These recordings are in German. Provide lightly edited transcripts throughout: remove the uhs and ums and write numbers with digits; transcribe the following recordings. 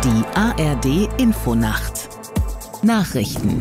Die ARD Infonacht Nachrichten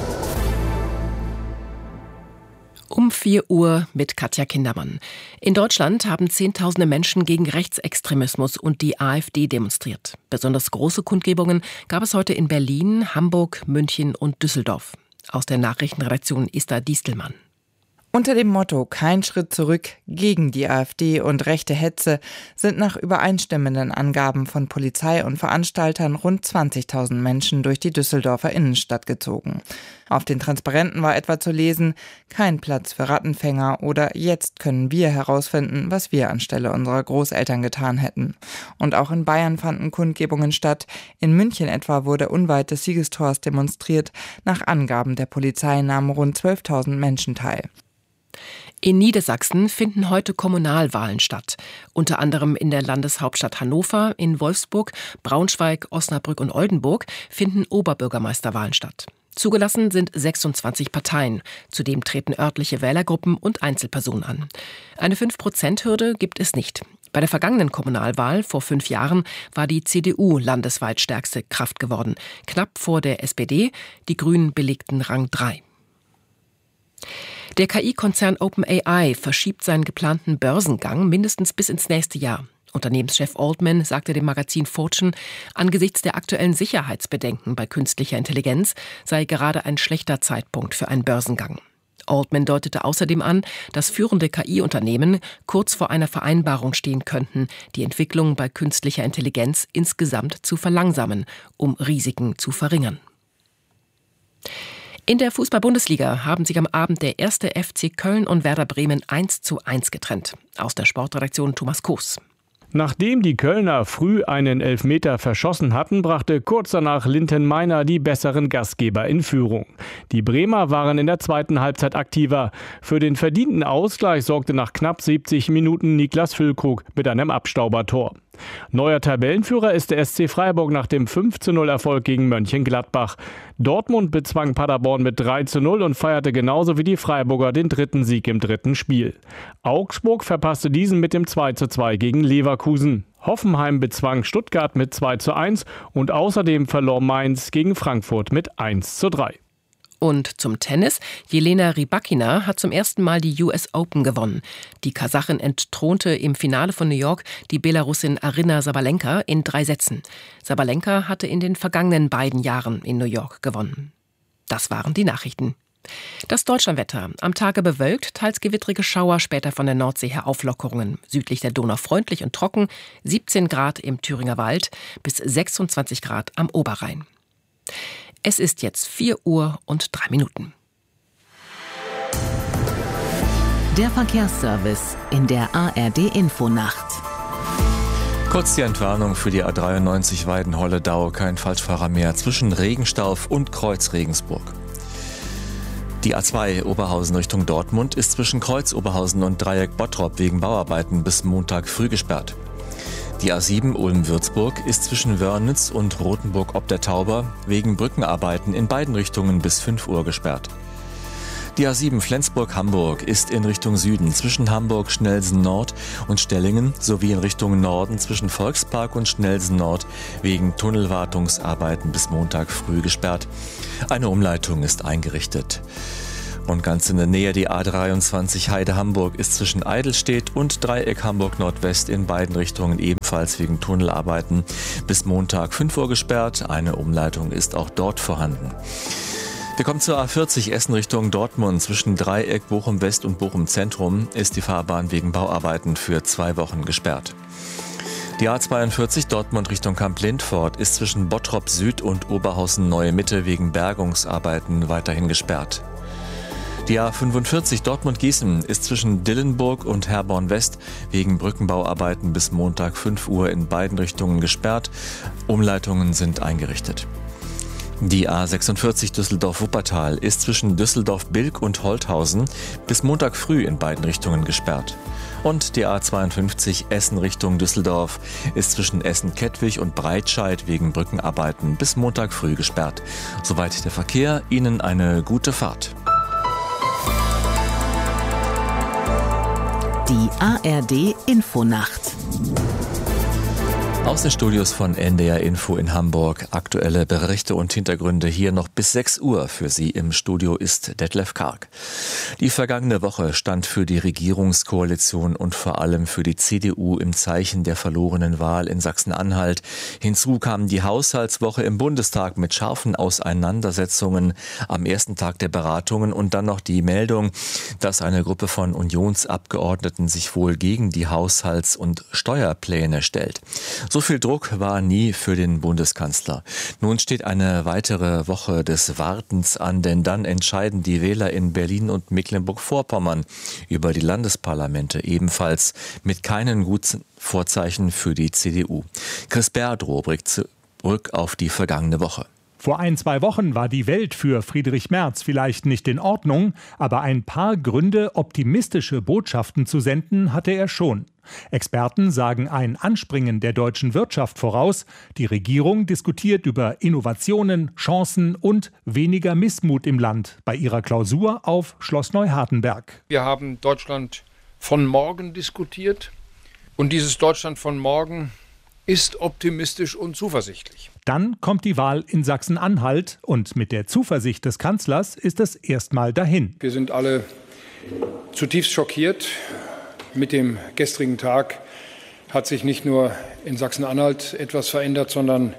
Um 4 Uhr mit Katja Kindermann. In Deutschland haben Zehntausende Menschen gegen Rechtsextremismus und die AfD demonstriert. Besonders große Kundgebungen gab es heute in Berlin, Hamburg, München und Düsseldorf. Aus der Nachrichtenredaktion Esther Diestelmann. Unter dem Motto „Kein Schritt zurück gegen die AfD und rechte Hetze“ sind nach übereinstimmenden Angaben von Polizei und Veranstaltern rund 20.000 Menschen durch die Düsseldorfer Innenstadt gezogen. Auf den Transparenten war etwa zu lesen: „Kein Platz für Rattenfänger“ oder „Jetzt können wir herausfinden, was wir anstelle unserer Großeltern getan hätten“. Und auch in Bayern fanden Kundgebungen statt. In München etwa wurde unweit des Siegestors demonstriert. Nach Angaben der Polizei nahmen rund 12.000 Menschen teil. In Niedersachsen finden heute Kommunalwahlen statt. Unter anderem in der Landeshauptstadt Hannover, in Wolfsburg, Braunschweig, Osnabrück und Oldenburg finden Oberbürgermeisterwahlen statt. Zugelassen sind 26 Parteien. Zudem treten örtliche Wählergruppen und Einzelpersonen an. Eine 5%-Hürde gibt es nicht. Bei der vergangenen Kommunalwahl vor 5 Jahren war die CDU landesweit stärkste Kraft geworden. Knapp vor der SPD, die Grünen belegten Rang 3. Der KI-Konzern OpenAI verschiebt seinen geplanten Börsengang mindestens bis ins nächste Jahr. Unternehmenschef Altman sagte dem Magazin Fortune, angesichts der aktuellen Sicherheitsbedenken bei künstlicher Intelligenz sei gerade ein schlechter Zeitpunkt für einen Börsengang. Altman deutete außerdem an, dass führende KI-Unternehmen kurz vor einer Vereinbarung stehen könnten, die Entwicklung bei künstlicher Intelligenz insgesamt zu verlangsamen, um Risiken zu verringern. In der Fußball-Bundesliga haben sich am Abend der 1. FC Köln und Werder Bremen 1:1 getrennt. Aus der Sportredaktion Thomas Koos. Nachdem die Kölner früh einen Elfmeter verschossen hatten, brachte kurz danach Linton Meiner die besseren Gastgeber in Führung. Die Bremer waren in der zweiten Halbzeit aktiver. Für den verdienten Ausgleich sorgte nach knapp 70 Minuten Niklas Füllkrug mit einem Abstaubertor. Neuer Tabellenführer ist der SC Freiburg nach dem 5:0-Erfolg gegen Mönchengladbach. Dortmund bezwang Paderborn mit 3:0 und feierte genauso wie die Freiburger den dritten Sieg im dritten Spiel. Augsburg verpasste diesen mit dem 2:2 gegen Leverkusen. Hoffenheim bezwang Stuttgart mit 2:1 und außerdem verlor Mainz gegen Frankfurt mit 1:3. Und zum Tennis. Jelena Rybakina hat zum ersten Mal die US Open gewonnen. Die Kasachin entthronte im Finale von New York die Belarusin Aryna Sabalenka in 3 Sätzen. Sabalenka hatte in den vergangenen beiden Jahren in New York gewonnen. Das waren die Nachrichten. Das Deutschlandwetter. Am Tage bewölkt, teils gewittrige Schauer, später von der Nordsee her Auflockerungen. Südlich der Donau freundlich und trocken, 17 Grad im Thüringer Wald bis 26 Grad am Oberrhein. Es ist jetzt 4 Uhr und 3 Minuten. Der Verkehrsservice in der ARD Infonacht. Kurz die Entwarnung für die A93 Weiden-Holledau. Kein Falschfahrer mehr zwischen Regenstauf und Kreuz Regensburg. Die A2 Oberhausen Richtung Dortmund ist zwischen Kreuz Oberhausen und Dreieck Bottrop wegen Bauarbeiten bis Montag früh gesperrt. Die A7 Ulm-Würzburg ist zwischen Wörnitz und Rothenburg ob der Tauber wegen Brückenarbeiten in beiden Richtungen bis 5 Uhr gesperrt. Die A7 Flensburg-Hamburg ist in Richtung Süden zwischen Hamburg-Schnellsen-Nord und Stellingen sowie in Richtung Norden zwischen Volkspark und Schnellsen-Nord wegen Tunnelwartungsarbeiten bis Montag früh gesperrt. Eine Umleitung ist eingerichtet. Und ganz in der Nähe die A23 Heide-Hamburg ist zwischen Eidelstedt und Dreieck Hamburg-Nordwest in beiden Richtungen ebenfalls wegen Tunnelarbeiten bis Montag 5 Uhr gesperrt. Eine Umleitung ist auch dort vorhanden. Wir kommen zur A40 Essen Richtung Dortmund. Zwischen Dreieck Bochum-West und Bochum-Zentrum ist die Fahrbahn wegen Bauarbeiten für 2 Wochen gesperrt. Die A42 Dortmund Richtung Kamp-Lindfort ist zwischen Bottrop Süd und Oberhausen Neue Mitte wegen Bergungsarbeiten weiterhin gesperrt. Die A45 Dortmund-Gießen ist zwischen Dillenburg und Herborn West wegen Brückenbauarbeiten bis Montag 5 Uhr in beiden Richtungen gesperrt. Umleitungen sind eingerichtet. Die A46 Düsseldorf-Wuppertal ist zwischen Düsseldorf-Bilk und Holthausen bis Montag früh in beiden Richtungen gesperrt. Und die A52 Essen Richtung Düsseldorf ist zwischen Essen-Kettwig und Breitscheid wegen Brückenarbeiten bis Montag früh gesperrt. Soweit der Verkehr. Ihnen eine gute Fahrt. Die ARD Infonacht Aus den Studios von NDR Info in Hamburg. Aktuelle Berichte und Hintergründe hier noch bis 6 Uhr. Für Sie im Studio ist Detlef Karg. Die vergangene Woche stand für die Regierungskoalition und vor allem für die CDU im Zeichen der verlorenen Wahl in Sachsen-Anhalt. Hinzu kam die Haushaltswoche im Bundestag mit scharfen Auseinandersetzungen am ersten Tag der Beratungen und dann noch die Meldung, dass eine Gruppe von Unionsabgeordneten sich wohl gegen die Haushalts- und Steuerpläne stellt. So viel Druck war nie für den Bundeskanzler. Nun steht eine weitere Woche des Wartens an, denn dann entscheiden die Wähler in Berlin und Mecklenburg-Vorpommern über die Landesparlamente, ebenfalls mit keinen guten Vorzeichen für die CDU. Chris Berdrow blickt zurück auf die vergangene Woche. Vor 1-2 Wochen war die Welt für Friedrich Merz vielleicht nicht in Ordnung, aber ein paar Gründe, optimistische Botschaften zu senden, hatte er schon. Experten sagen ein Anspringen der deutschen Wirtschaft voraus. Die Regierung diskutiert über Innovationen, Chancen und weniger Missmut im Land bei ihrer Klausur auf Schloss Neuhardenberg. Wir haben Deutschland von morgen diskutiert und dieses Deutschland von morgen ist optimistisch und zuversichtlich. Dann kommt die Wahl in Sachsen-Anhalt und mit der Zuversicht des Kanzlers ist es erstmal dahin. Wir sind alle zutiefst schockiert. Mit dem gestrigen Tag hat sich nicht nur in Sachsen-Anhalt etwas verändert, sondern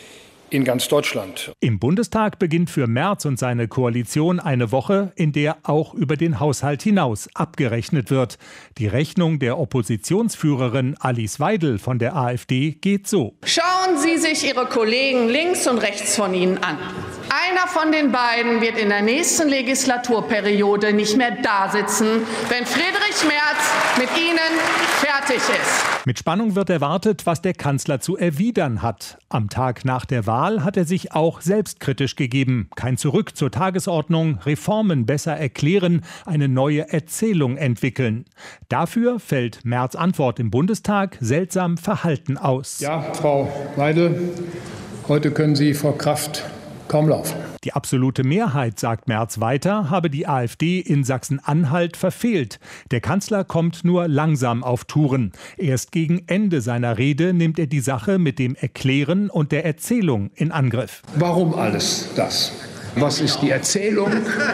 in ganz Deutschland. Im Bundestag beginnt für Merz und seine Koalition eine Woche, in der auch über den Haushalt hinaus abgerechnet wird. Die Rechnung der Oppositionsführerin Alice Weidel von der AfD geht so. Schauen Sie sich Ihre Kollegen links und rechts von Ihnen an. Einer von den beiden wird in der nächsten Legislaturperiode nicht mehr da sitzen, wenn Friedrich Merz mit Ihnen fertig ist. Mit Spannung wird erwartet, was der Kanzler zu erwidern hat. Am Tag nach der Wahl hat er sich auch selbstkritisch gegeben. Kein Zurück zur Tagesordnung, Reformen besser erklären, eine neue Erzählung entwickeln. Dafür fällt Merz' Antwort im Bundestag seltsam verhalten aus. Ja, Frau Weidel, heute können Sie vor Kraft kaum laufen. Die absolute Mehrheit, sagt Merz weiter, habe die AfD in Sachsen-Anhalt verfehlt. Der Kanzler kommt nur langsam auf Touren. Erst gegen Ende seiner Rede nimmt er die Sache mit dem Erklären und der Erzählung in Angriff. Warum alles das? Was ist die Erzählung?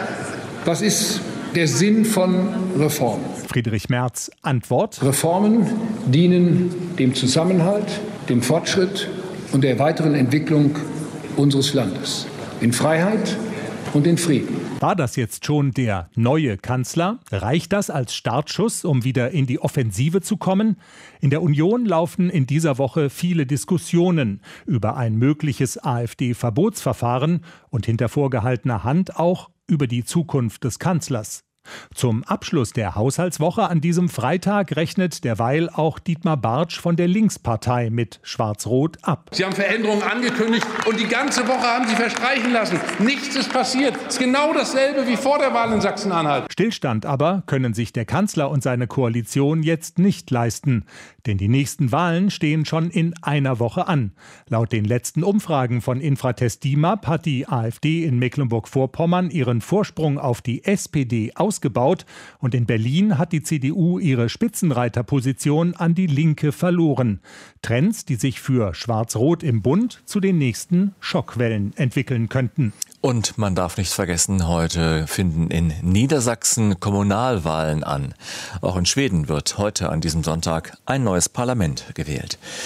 Was ist der Sinn von Reformen? Friedrich Merz Antwort: Reformen dienen dem Zusammenhalt, dem Fortschritt und der weiteren Entwicklung unseres Landes. In Freiheit und in Frieden. War das jetzt schon der neue Kanzler? Reicht das als Startschuss, um wieder in die Offensive zu kommen? In der Union laufen in dieser Woche viele Diskussionen über ein mögliches AfD-Verbotsverfahren und hinter vorgehaltener Hand auch über die Zukunft des Kanzlers. Zum Abschluss der Haushaltswoche an diesem Freitag rechnet derweil auch Dietmar Bartsch von der Linkspartei mit Schwarz-Rot ab. Sie haben Veränderungen angekündigt und die ganze Woche haben Sie verstreichen lassen. Nichts ist passiert. Es ist genau dasselbe wie vor der Wahl in Sachsen-Anhalt. Stillstand aber können sich der Kanzler und seine Koalition jetzt nicht leisten. Denn die nächsten Wahlen stehen schon in einer Woche an. Laut den letzten Umfragen von Infratest DIMAP hat die AfD in Mecklenburg-Vorpommern ihren Vorsprung auf die SPD ausgebaut und in Berlin hat die CDU ihre Spitzenreiterposition an die Linke verloren. Trends, die sich für Schwarz-Rot im Bund zu den nächsten Schockwellen entwickeln könnten. Und man darf nicht vergessen, heute finden in Niedersachsen Kommunalwahlen an. Auch in Schweden wird heute an diesem Sonntag ein neues Parlament gewählt.